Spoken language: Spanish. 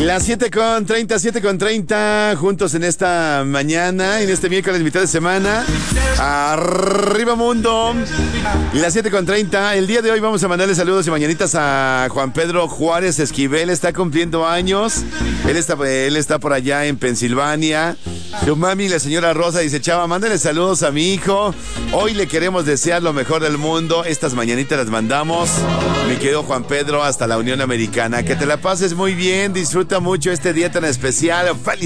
Las 7:30, juntos en esta mañana, en este miércoles, mitad de semana. Arriba mundo. Las 7:30, el día de hoy vamos a mandarle saludos y mañanitas a Juan Pedro Juárez Esquivel, está cumpliendo años. Él está por allá en Pensilvania. Su mami, la señora Rosa, dice: Chava, mándale saludos a mi hijo. Hoy le queremos desear lo mejor del mundo. Estas mañanitas las mandamos, mi querido Juan Pedro, hasta la Unión Americana. Que te la pases muy bien, disfruta mucho este día tan especial. ¡Feliz!